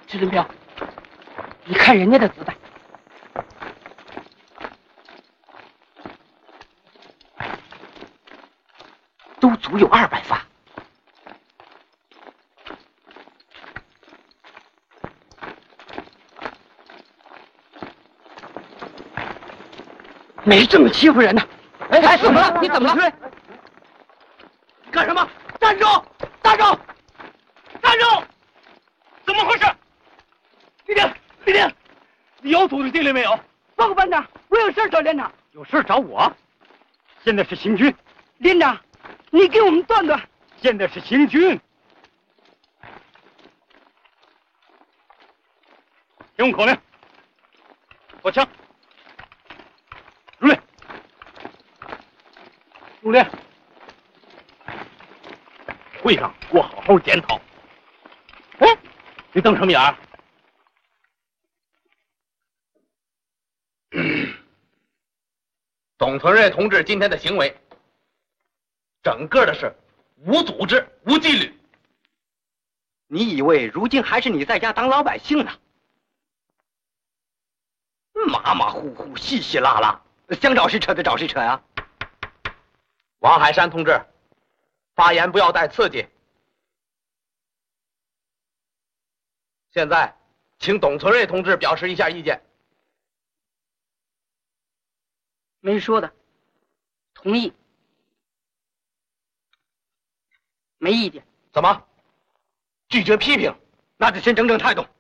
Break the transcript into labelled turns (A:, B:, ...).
A: 支林彪，你看人家的子弹，都足有200发。没这么欺负人呢！哎，怎么了？你怎么了？
B: 你干什么？站住！站住！站住！怎么回事？李丁，你有组织纪律没有？
A: 报告班长，我有事找连长。
B: 有事找我？现在是行军。
A: 连长，你给我们断断。
B: 现在是行军。听我口令，坐枪。入列。入列。会上我好好检讨。哎，你瞪什么眼儿？
C: 董存瑞同志今天的行为，整个的是无组织、无纪律。
D: 你以为如今还是你在家当老百姓呢？马马虎虎、稀稀拉拉，想找谁扯就找谁扯呀！
C: 王海山同志，发言不要带刺激。现在，请董存瑞同志表示一下意见。
A: 没说的，同意，没意见。
C: 怎么？拒绝批评？
D: 那就先整整态度。